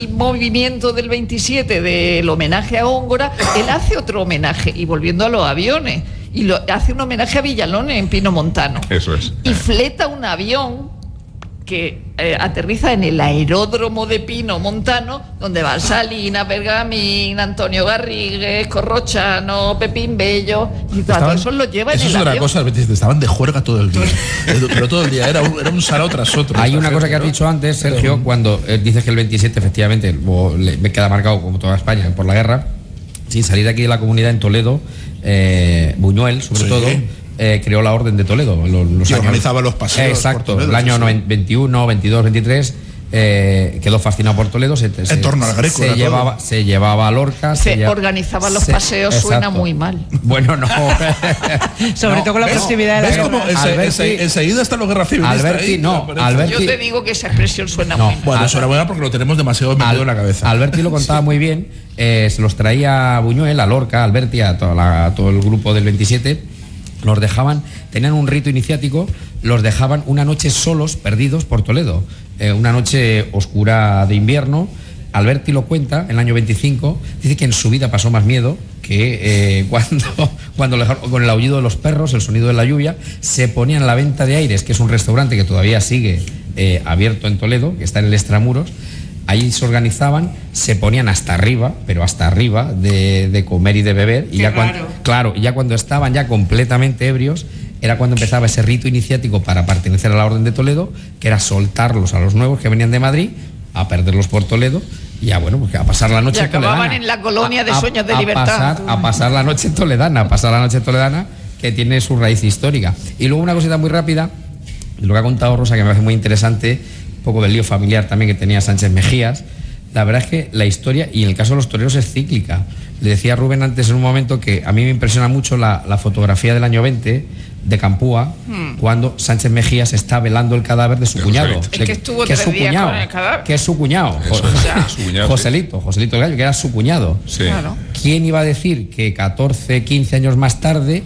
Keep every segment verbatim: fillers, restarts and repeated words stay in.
el movimiento del veintisiete del homenaje a Góngora, él hace otro homenaje, y volviendo a los aviones, y lo, hace un homenaje a Villalón en Pino Montano. Eso es. Y fleta un avión que eh, aterriza en el aeródromo de Pino Montano, donde va Salinas, Bergamín, Antonio Garrigues, Corrochano, Pepín Bello, y todo Estaban, eso lo lleva en eso el es otra avión. cosa, estaban de juerga todo el día, pero todo el día, era un, era un sarao tras otro. Hay una cosa que has dicho antes, Sergio, pero, cuando eh, dices que el veintisiete efectivamente o, le, me queda marcado como toda España por la guerra, sin salir de aquí de la comunidad en Toledo, eh, Buñuel sobre sí. todo, Eh, creó la Orden de Toledo. Los, los y años, organizaba los paseos. Eh, exacto, por Toledo, el año sí, sí. veintiuno, veintidós, veintitrés, eh, quedó fascinado por Toledo. Se, en se, torno al Greco. Se llevaba, se llevaba a Lorca. Se, se lleva, organizaba los se, paseos, exacto. Suena muy mal. Bueno, no. Sobre no, todo con la proximidad de la guerra. Enseguida ese, ese, están los guerras civiles. Alberti, no, Alberti, yo te digo que esa expresión suena no, muy mal. Bueno, eso era buena porque lo tenemos demasiado metido Al, en la cabeza. Alberti lo contaba sí. muy bien. Eh, se los traía a Buñuel, a Lorca, a Alberti, a, toda la, a todo el grupo del veintisiete. Los dejaban, tenían un rito iniciático, los dejaban una noche solos, perdidos por Toledo, eh, una noche oscura de invierno. Alberti lo cuenta, en el año veinticinco, dice que en su vida pasó más miedo que eh, cuando, cuando le dejaron, con el aullido de los perros, el sonido de la lluvia, se ponían en la Venta de Aires, que es un restaurante que todavía sigue eh, abierto en Toledo, que está en el Extramuros. Ahí se organizaban, se ponían hasta arriba, pero hasta arriba de, de comer y de beber. Y ya cuando, claro, y ya cuando estaban ya completamente ebrios, era cuando empezaba ese rito iniciático para pertenecer a la Orden de Toledo, que era soltarlos a los nuevos que venían de Madrid, a perderlos por Toledo, y ya bueno, pues a pasar la noche y acababan toledana. en la colonia de a, sueños de a libertad. Pasar, a pasar la noche toledana, a pasar la noche toledana, que tiene su raíz histórica. Y luego una cosita muy rápida, lo que ha contado Rosa, que me parece muy interesante, un poco del lío familiar también que tenía Sánchez Mejías. La verdad es que la historia, y en el caso de los toreros, es cíclica. Le decía a Rubén antes en un momento que a mí me impresiona mucho la, la fotografía del año veinte de Campúa, hmm. cuando Sánchez Mejías está velando el cadáver de su el cuñado. Es de, que estuvo que tres es su días cuñado, con el cadáver. Que es su cuñado. Eso, o sea, su cuñado Joselito, sí. Joselito el Gallo, que era su cuñado. Sí. Claro. ¿Quién iba a decir que catorce, quince años más tarde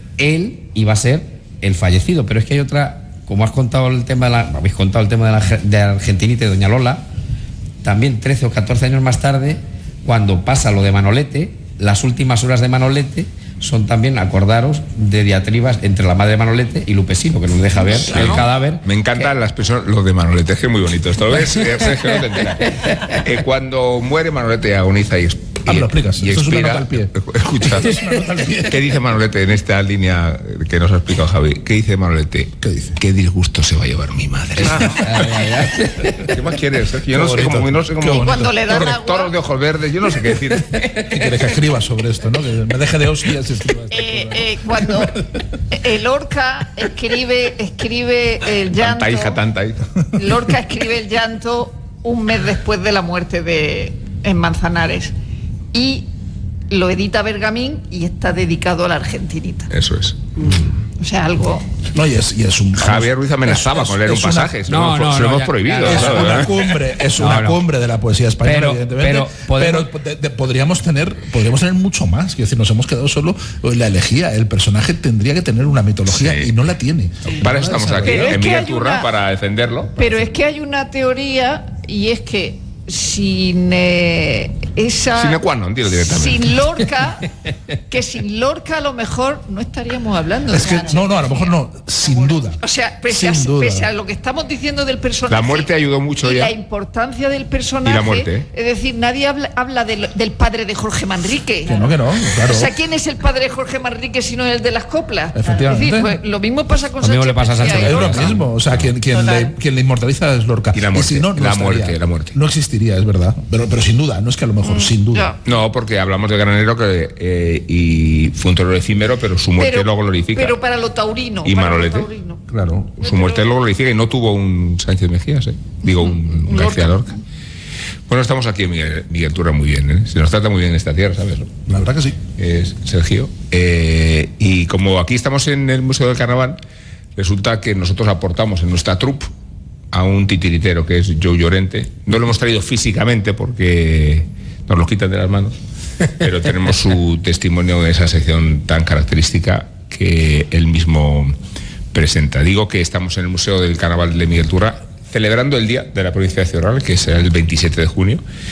él iba a ser el fallecido? Pero es que hay otra... Como has contado el tema de la, habéis contado el tema de la de Argentinita y Doña Lola, también trece o catorce años más tarde, cuando pasa lo de Manolete, las últimas horas de Manolete son también, acordaros, de diatribas entre la madre de Manolete y Lupesino, que nos deja ver claro. el cadáver. Me encantan que... las personas, lo de Manolete, es que es muy bonito. Esto lo ves, es que no te enteras. Eh, cuando muere Manolete agoniza y Ah, me lo explicas. Y Eso expira, es una nota al pie. Escucha, es una nota al pie. ¿Qué dice Manolete en esta línea que nos ha explicado Javi? ¿Qué dice Manolete? ¿Qué dice? ¿Qué disgusto se va a llevar mi madre? ¿Qué más quieres? Yo no sé cómo, no sé cómo. Y cuando le dan toros, agua... toros de ojos verdes, yo no sé qué decir. ¿Qué quieres que escriba sobre esto, no? Que me deje de hostias y escriba esto. Eh, eh, cuando el Lorca escribe, escribe el llanto. Tanta hija, tanta hija. Lorca escribe el llanto un mes después de la muerte de en Manzanares. Y lo edita Bergamín y está dedicado a la Argentinita. Eso es. O sea, algo... No, y es, y es un... Javier Ruiz amenazaba es, con leer un pasaje. Una, se no, lo, no, se lo no, hemos ya, prohibido. Ya, es ¿sabes? una cumbre, es una no, cumbre de la poesía española, pero, evidentemente. Pero, podemos, pero de, de, podríamos tener podríamos tener mucho más. Quiero decir, nos hemos quedado solo en la elegía. El personaje tendría que tener una mitología sí. y no la tiene. Sí. Para eso estamos aquí, en Miguel Turra, para defenderlo. Pero es que hay una teoría, y es que sin eh, esa sin Ecuano, entiendo directamente. Sin Lorca, que sin Lorca a lo mejor no estaríamos hablando es de que, no, no, a lo mejor no, sin duda. O sea, pese, sin a, duda. pese a lo que estamos diciendo del personaje, la muerte ayudó mucho y ya. La importancia del personaje. Y la muerte, ¿eh? Es decir, nadie habla, habla del, del padre de Jorge Manrique. Que no, que no, claro. O sea, ¿quién es el padre de Jorge Manrique si no el de las coplas? Efectivamente. Es decir, pues, lo mismo pasa con Sánchez. Le pasa a Sánchez. Es lo mismo. O sea, quien, quien, le, quien le inmortaliza es Lorca. Y la muerte. Y si no, no la estaría, muerte, la muerte. No existiría, es verdad. Pero, pero sin duda, no es que a lo mejor, mm, sin duda. No. no, porque hablamos de Granero que eh, y fue un torero efímero, pero su muerte pero, lo glorifica. Pero para lo taurino. Y para Manolete. Lo taurino. Claro, su pero, muerte lo glorifica y no tuvo un Sánchez Mejías, ¿eh? Digo, un, un García Lorca. Bueno, estamos aquí en Miguel, Miguel Turra muy bien, ¿eh? Se nos trata muy bien en esta tierra, ¿sabes? La verdad que sí. Es Sergio. Eh, y como aquí estamos en el Museo del Carnaval, resulta que nosotros aportamos en nuestra troupe a un titiritero que es Joe Llorente. No lo hemos traído físicamente porque nos lo quitan de las manos, pero tenemos su testimonio en esa sección tan característica que él mismo presenta. Digo que estamos en el Museo del Carnaval de Miguel Turra celebrando el Día de la Provincia de Ciudad Real, que será el veintisiete de junio.